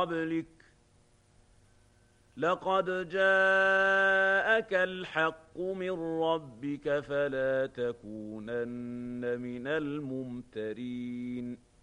قبلك لقد جاءك الحق من ربك فلا تكونن من الممترين